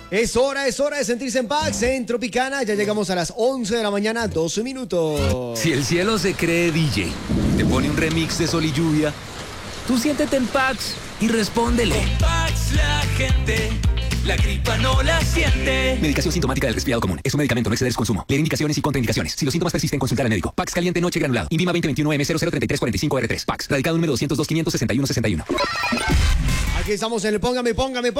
Es hora de sentirse en paz en Tropicana. Ya llegamos a las 11 de la mañana, 12 minutos. Si el cielo se cree DJ, te pone un remix de Sol y Lluvia, tú siéntete en Pax y respóndele. Con Pax la gente, la gripa no la siente. Medicación sintomática del resfriado común. Es un medicamento, no exceder su consumo. Leer indicaciones y contraindicaciones. Si los síntomas persisten, consultar al médico. Pax caliente noche granulado. INVIMA 2021M003345R3. Pax. Radicado número 202-561-61. Aquí estamos en el Póngame.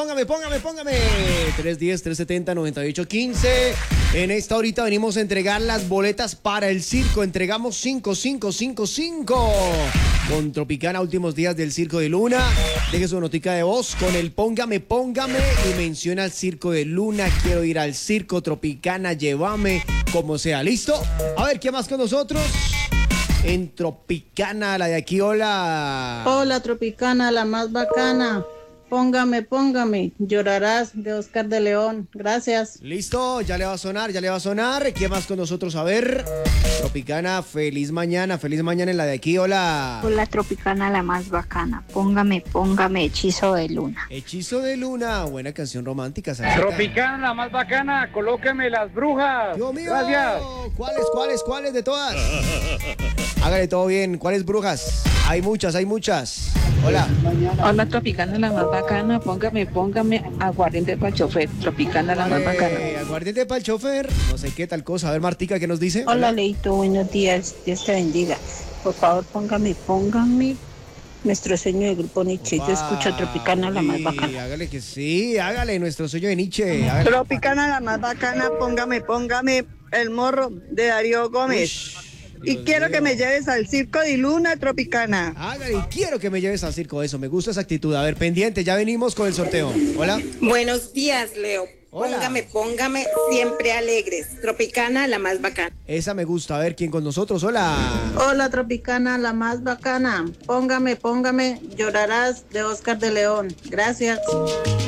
310-370-9815. En esta horita venimos a entregar las boletas para el circo. Entregamos 5555 con Tropicana, últimos días del Circo de Luna. Deje su notica de voz con el Póngame y menciona al Circo de Luna. Quiero ir al circo. Tropicana, llévame, como sea. ¿Listo? A ver, ¿qué más con nosotros? En Tropicana, la de aquí, hola. Hola, Tropicana, la más bacana. Póngame, llorarás, de Oscar de León. Gracias. Listo, ya le va a sonar. ¿Qué más con nosotros? A ver, Tropicana, feliz mañana en la de aquí, hola. Hola, Tropicana, la más bacana. Póngame, Hechizo de Luna. Hechizo de Luna, buena canción romántica. Sarita. Tropicana, la más bacana, colóqueme las brujas. Dios mío, gracias. ¿Cuáles de todas? Hágale todo bien, ¿cuáles brujas? Hay muchas. Hola. Hola, Tropicana, la más bacana. Póngame, aguardiente para el chofer. Tropicana, la más bacana. Aguardiente para el chofer. No sé qué tal cosa. A ver, Martica, ¿qué nos dice? Hola, Leito, buenos días. Dios te bendiga. Por favor, póngame. Nuestro sueño de Grupo Nietzsche. Yo escucho Tropicana, la más bacana. Hágale que sí, nuestro sueño de Nietzsche. Hágale. Tropicana, la más bacana. Póngame el morro de Darío Gómez. Y quiero que me lleves al Circo de Luna, Tropicana. Hágale, quiero que me lleves al circo. Eso, me gusta esa actitud. A ver, pendiente, ya venimos con el sorteo. Hola. Buenos días, Leo. Hola. Póngame, siempre alegres. Tropicana, la más bacana. Esa me gusta. A ver, ¿quién con nosotros? Hola. Hola, Tropicana, la más bacana. Póngame, llorarás, de Oscar de León. Gracias.